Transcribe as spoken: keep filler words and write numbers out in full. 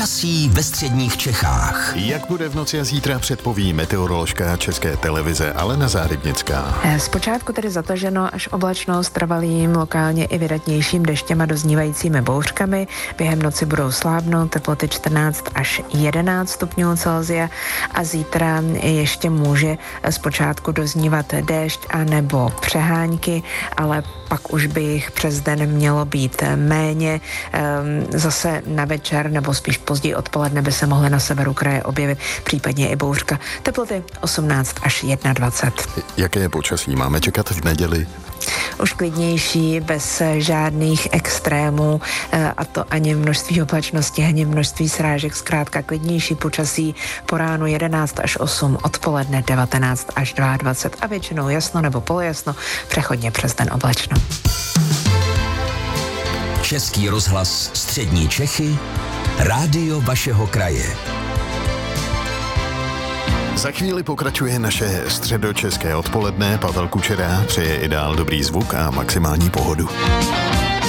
Počasí ve středních Čechách. Jak bude v noci a zítra, předpoví meteoroložka České televize Alena Zárybnická. Zpočátku tedy zataženo až oblačno s trvalým, lokálně i vydatnějším deštěm a doznívajícími bouřkami. Během noci budou slábnout teploty čtrnáct až jedenáct stupňů Celsia a zítra ještě může zpočátku doznívat déšť a nebo přehánky, ale pak už by jich přes den mělo být méně. Zase na večer nebo spíš později odpoledne by se mohly na severu kraje objevit případně i bouřka. Teploty osmnáct až dvacet jedna. Jaké je počasí máme čekat v neděli? Už klidnější, bez žádných extrémů, a to ani množství oblačnosti, ani množství srážek, zkrátka klidnější počasí, po ránu jedenáct až osm, odpoledne devatenáct až dvacet dva a většinou jasno nebo polojasno, přechodně přes den oblačno. Český rozhlas Střední Čechy, rádio vašeho kraje. Za chvíli pokračuje naše středočeské odpoledne. Pavel Kučera přeje i dál dobrý zvuk a maximální pohodu.